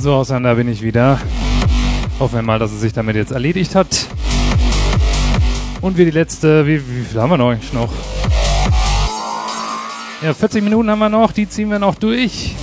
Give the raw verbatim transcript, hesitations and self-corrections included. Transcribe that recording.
So, Sander, bin ich wieder. Hoffen wir mal, dass es sich damit jetzt erledigt hat. Und wir die letzte, wie, wie viel haben wir noch eigentlich noch? Ja, vierzig Minuten haben wir noch, die ziehen wir noch durch.